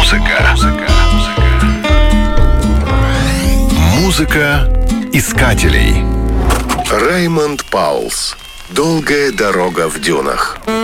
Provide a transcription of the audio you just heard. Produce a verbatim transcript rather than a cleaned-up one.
Музыка. Музыка искателей. Раймонд Паулс. Долгая дорога в дюнах.